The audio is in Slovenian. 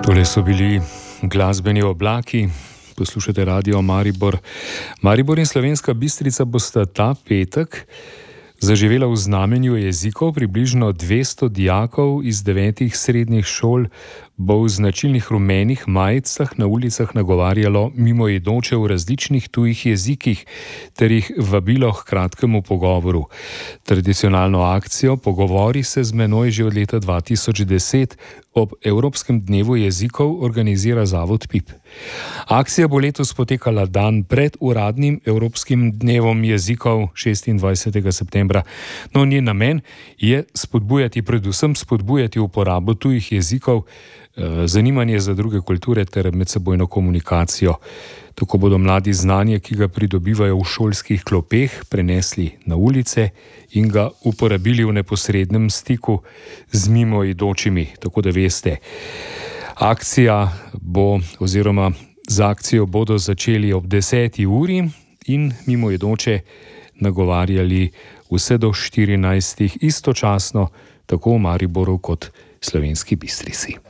Tole so bili glasbeni oblaki, poslušate Radio Maribor. Maribor in Slovenska Bistrica bosta ta petek zaživela v znamenju jezikov. Približno 200 dijakov iz 9 srednjih šol bo v značilnih rumenih majicah na ulicah nagovarjalo mimoidoče v različnih tujih jezikih ter jih vabilo k kratkemu pogovoru. Tradicionalno akcijo Pogovori se z menoj že od leta 2010 ob Evropskem dnevu jezikov organizira Zavod PIP. Akcija bo letos potekala dan pred uradnim Evropskim dnevom jezikov 26. septembra. No, njen namen je predvsem spodbujati uporabo tujih jezikov, zanimanje za druge kulture ter medsebojno komunikacijo. Tako bodo mladi znanje, ki ga pridobivajo v šolskih klopeh, prenesli na ulice in ga uporabili v neposrednem stiku z mimoidočimi. Tako da veste, z akcijo bodo začeli ob 10. uri in mimoidoče nagovarjali vse do 14. istočasno, tako v Mariboru kot Slovenski Bistrici.